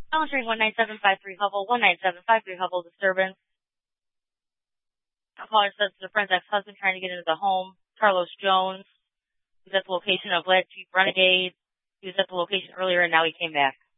Monitoring 19753 Hubble, 19753 Hubble disturbance. A caller says it's a friend's ex-husband trying to get into the home. Carlos Jones, who's at the location of Black Jeep Renegade. He was at the location earlier and now he came back.